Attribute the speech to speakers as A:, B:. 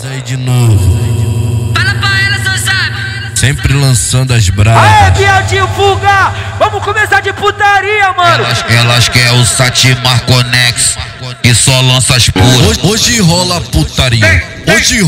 A: aí de novo.
B: Fala pra elas, não sabe.
A: Sempre lançando as bravas.
C: Aê, viadinho, fuga! Vamos começar de putaria, mano!
D: Elas querem o Satimar Conex e só lança as puras.
A: Hoje rola putaria. Hoje